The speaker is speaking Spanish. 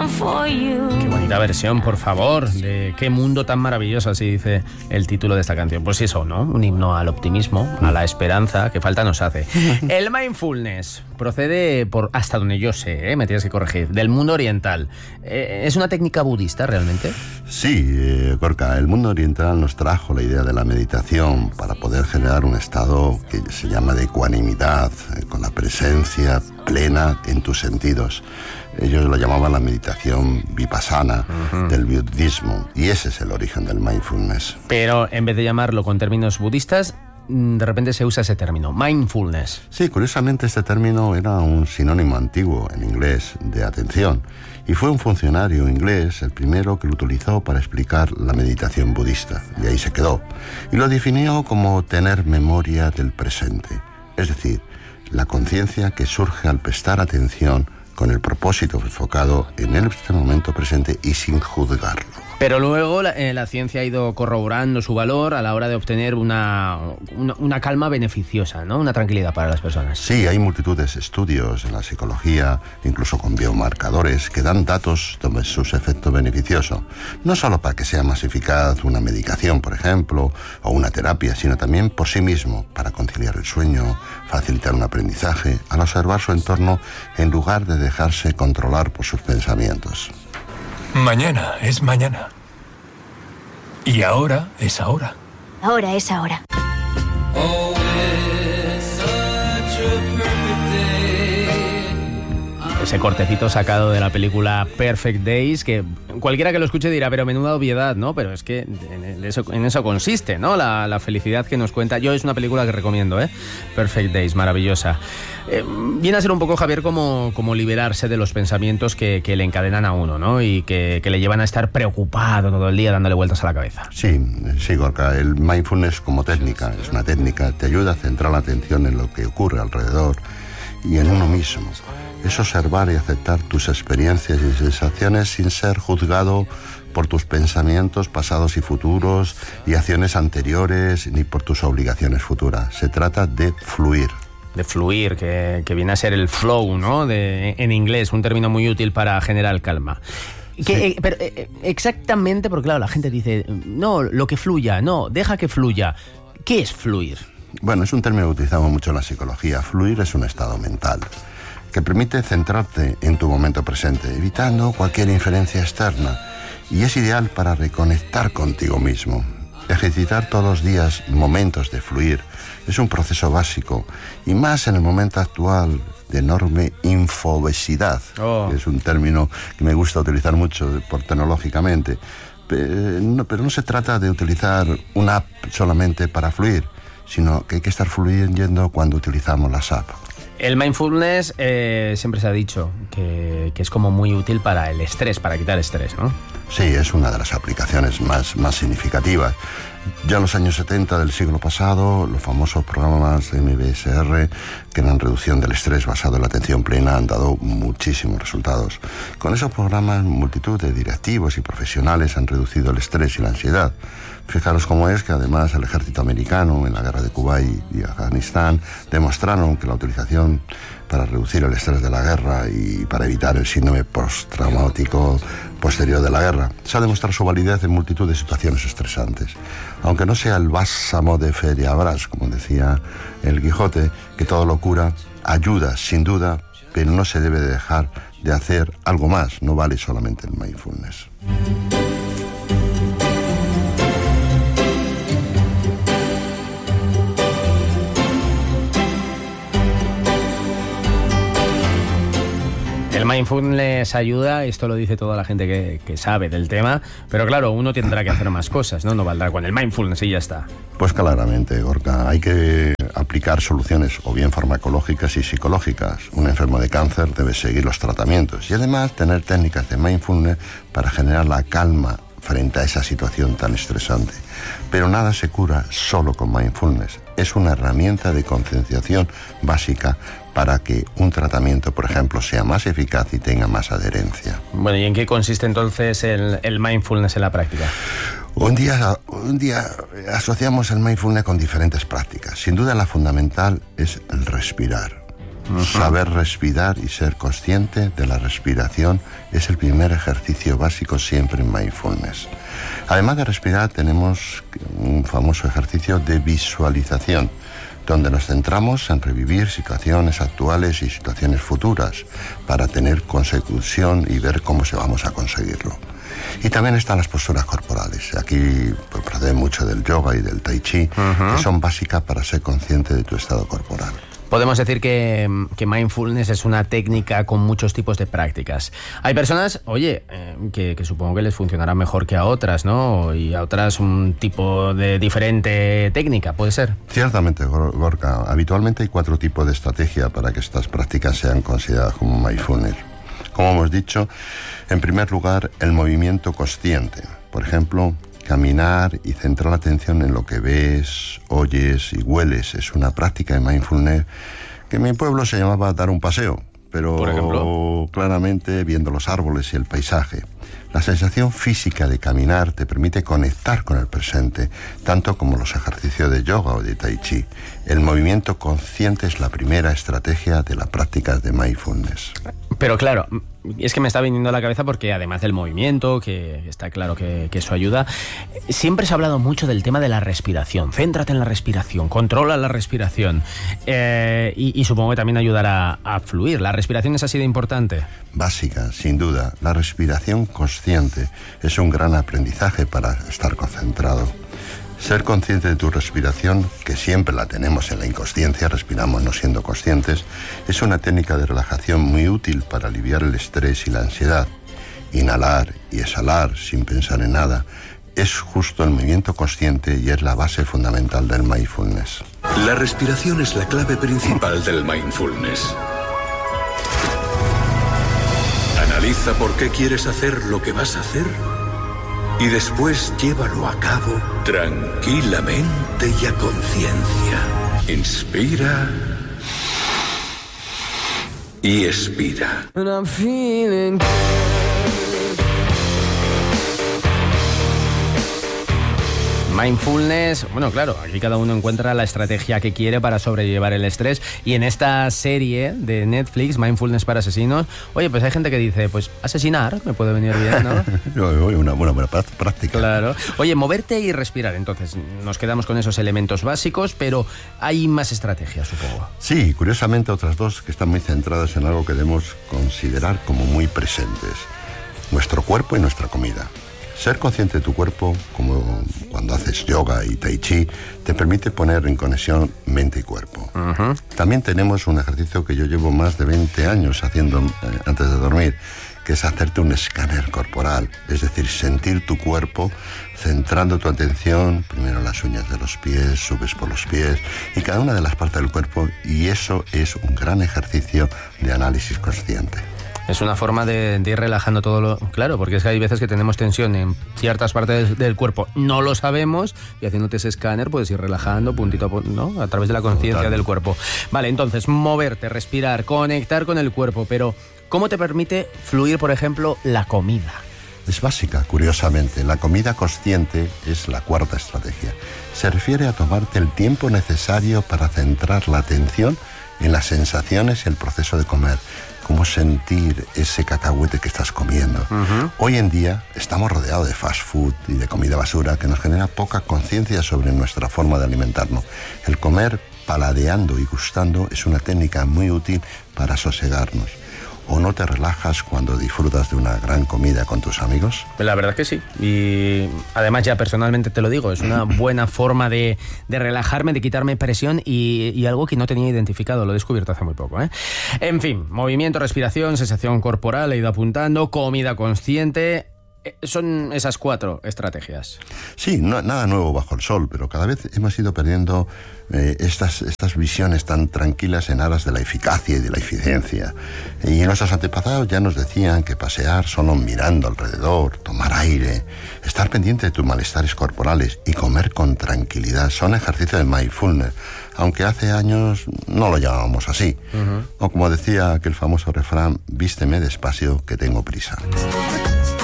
Qué bonita versión, por favor, de Qué mundo tan maravilloso, así dice el título de esta canción. Pues eso, ¿no? Un himno al optimismo, a la esperanza, que falta nos hace. El mindfulness procede por, hasta donde yo sé, me tienes que corregir, del mundo oriental. ¿Es una técnica budista realmente? Sí, Gorka, el mundo oriental nos trajo la idea de la meditación para poder generar un estado que se llama de ecuanimidad, con la presencia plena en tus sentidos. Ellos lo llamaban la meditación vipassana del budismo, y ese es el origen del mindfulness. Pero en vez de llamarlo con términos budistas, de repente se usa ese término, mindfulness. Sí, curiosamente este término era un sinónimo antiguo en inglés de atención, y fue un funcionario inglés el primero que lo utilizó para explicar la meditación budista, y ahí se quedó. Y lo definió como tener memoria del presente, es decir, la conciencia que surge al prestar atención con el propósito enfocado en este momento presente y sin juzgarlo. Pero luego la ciencia ha ido corroborando su valor a la hora de obtener una calma beneficiosa, ¿no? Una tranquilidad para las personas. Sí, hay multitudes de estudios en la psicología, incluso con biomarcadores, que dan datos sobre sus efectos beneficiosos. No solo para que sea más eficaz una medicación, por ejemplo, o una terapia, sino también por sí mismo, para conciliar el sueño, facilitar un aprendizaje, al observar su entorno en lugar de dejarse controlar por sus pensamientos. Mañana es mañana. Y ahora es ahora. Ahora es ahora. Ese cortecito sacado de la película Perfect Days, que cualquiera que lo escuche dirá, pero menuda obviedad, ¿no? Pero es que en eso consiste, ¿no? La felicidad que nos cuenta. Yo es una película que recomiendo, Perfect Days, maravillosa. Viene a ser un poco, Javier, como liberarse de los pensamientos que le encadenan a uno, ¿no? Y que le llevan a estar preocupado todo el día dándole vueltas a la cabeza. Sí, Gorka, el mindfulness como técnica, es una técnica, te ayuda a centrar la atención en lo que ocurre alrededor y en uno mismo. Es observar y aceptar tus experiencias y sensaciones sin ser juzgado por tus pensamientos pasados y futuros y acciones anteriores, ni por tus obligaciones futuras. Se trata de fluir. De fluir, que viene a ser el flow, ¿no? En inglés, un término muy útil para generar calma. Sí. Pero exactamente, porque claro, la gente dice, no, lo que fluya, no, deja que fluya. ¿Qué es fluir? Bueno, es un término que utilizamos mucho en la psicología. Fluir es un estado mental que permite centrarte en tu momento presente, evitando cualquier inferencia externa, y es ideal para reconectar contigo mismo. Ejercitar todos los días momentos de fluir es un proceso básico, y más en el momento actual de enorme infobesidad, que es un término que me gusta utilizar mucho tecnológicamente. Pero no se trata de utilizar una app solamente para fluir, sino que hay que estar fluyendo cuando utilizamos las apps. El mindfulness siempre se ha dicho que es como muy útil para el estrés, para quitar estrés, ¿no? Sí, es una de las aplicaciones más significativas. Ya en los años 70 del siglo pasado, los famosos programas de MBSR, que eran reducción del estrés basado en la atención plena, han dado muchísimos resultados. Con esos programas, multitud de directivos y profesionales han reducido el estrés y la ansiedad. Fijaros cómo es que además el ejército americano en la guerra de Kuwait y Afganistán demostraron que la utilización para reducir el estrés de la guerra y para evitar el síndrome postraumático posterior de la guerra se ha demostrado su validez en multitud de situaciones estresantes. Aunque no sea el bálsamo de Feriabras, como decía el Quijote, que todo lo cura, ayuda sin duda, pero no se debe dejar de hacer algo más. No vale solamente el mindfulness. El mindfulness ayuda, esto lo dice toda la gente que sabe del tema, pero claro, uno tendrá que hacer más cosas, ¿no? No valdrá con el mindfulness y ya está. Pues claramente, Gorka, hay que aplicar soluciones o bien farmacológicas y psicológicas. Un enfermo de cáncer debe seguir los tratamientos y además tener técnicas de mindfulness para generar la calma frente a esa situación tan estresante. Pero nada se cura solo con mindfulness. Es una herramienta de concienciación básica para que un tratamiento, por ejemplo, sea más eficaz y tenga más adherencia. Bueno, ¿y en qué consiste entonces el mindfulness en la práctica? Un día asociamos el mindfulness con diferentes prácticas. Sin duda la fundamental es el respirar. Saber respirar y ser consciente de la respiración es el primer ejercicio básico siempre en mindfulness. Además de respirar, tenemos un famoso ejercicio de visualización, donde nos centramos en revivir situaciones actuales y situaciones futuras para tener consecución y ver cómo se vamos a conseguirlo. Y también están las posturas corporales. Aquí procede mucho del yoga y del tai chi, que son básicas para ser consciente de tu estado corporal. Podemos decir que mindfulness es una técnica con muchos tipos de prácticas. Hay personas, oye, que supongo que les funcionará mejor que a otras, ¿no? Y a otras un tipo de diferente técnica, ¿puede ser? Ciertamente, Gorka. Habitualmente hay 4 tipos de estrategia para que estas prácticas sean consideradas como mindfulness. Como hemos dicho, en primer lugar, el movimiento consciente. Por ejemplo, caminar y centrar la atención en lo que ves, oyes y hueles. Es una práctica de mindfulness que en mi pueblo se llamaba dar un paseo, pero por ejemplo, claramente viendo los árboles y el paisaje. La sensación física de caminar te permite conectar con el presente, tanto como los ejercicios de yoga o de tai chi. El movimiento consciente es la primera estrategia de las prácticas de mindfulness. Pero claro, es que me está viniendo a la cabeza porque además del movimiento, que está claro que eso ayuda, siempre se ha hablado mucho del tema de la respiración. Céntrate en la respiración, controla la respiración y supongo que también ayudará a fluir. ¿La respiración es así de importante? Básica, sin duda. La respiración consciente es un gran aprendizaje para estar concentrado. Ser consciente de tu respiración, que siempre la tenemos en la inconsciencia, respiramos no siendo conscientes, es una técnica de relajación muy útil para aliviar el estrés y la ansiedad. Inhalar y exhalar sin pensar en nada es justo el movimiento consciente y es la base fundamental del mindfulness. La respiración es la clave principal del mindfulness. Analiza por qué quieres hacer lo que vas a hacer y después llévalo a cabo tranquilamente y a conciencia. Inspira y expira. Mindfulness, bueno, claro, aquí cada uno encuentra la estrategia que quiere para sobrellevar el estrés. Y en esta serie de Netflix, Mindfulness para asesinos, oye, pues hay gente que dice, pues asesinar me puede venir bien, ¿no? Una buena práctica. Claro. Oye, moverte y respirar, entonces nos quedamos con esos elementos básicos, pero hay más estrategias, supongo. Sí, curiosamente otras 2 que están muy centradas en algo que debemos considerar como muy presentes: nuestro cuerpo y nuestra comida. Ser consciente de tu cuerpo, como cuando haces yoga y tai chi, te permite poner en conexión mente y cuerpo. También tenemos un ejercicio que yo llevo más de 20 años haciendo antes de dormir, que es hacerte un escáner corporal, es decir, sentir tu cuerpo, centrando tu atención primero en las uñas de los pies, subes por los pies y cada una de las partes del cuerpo, y eso es un gran ejercicio de análisis consciente. Es una forma de ir relajando todo lo... Claro, porque es que hay veces que tenemos tensión en ciertas partes del cuerpo, no lo sabemos, y haciéndote ese escáner puedes ir relajando puntito a puntito, ¿no? A través de la conciencia del cuerpo. Vale, entonces, moverte, respirar, conectar con el cuerpo, pero ¿cómo te permite fluir, por ejemplo, la comida? Es básica, curiosamente. La comida consciente es la 4ª estrategia. Se refiere a tomarte el tiempo necesario para centrar la atención en las sensaciones y el proceso de comer. Cómo sentir ese cacahuete que estás comiendo. Hoy en día estamos rodeados de fast food y de comida basura que nos genera poca conciencia sobre nuestra forma de alimentarnos. El comer paladeando y gustando es una técnica muy útil para sosegarnos. ¿O no te relajas cuando disfrutas de una gran comida con tus amigos? La verdad que sí. Y además ya personalmente te lo digo, es una buena forma de relajarme, de quitarme presión y algo que no tenía identificado, lo he descubierto hace muy poco, ¿eh? En fin, movimiento, respiración, sensación corporal, he ido apuntando, comida consciente... Son esas 4 estrategias. Sí, nada nuevo bajo el sol, pero cada vez hemos ido perdiendo estas visiones tan tranquilas en aras de la eficacia y de la eficiencia. Y nuestros antepasados ya nos decían que pasear solo mirando alrededor, tomar aire, estar pendiente de tus malestares corporales y comer con tranquilidad son ejercicios de mindfulness, aunque hace años no lo llamábamos así. O como decía aquel famoso refrán, vísteme despacio que tengo prisa.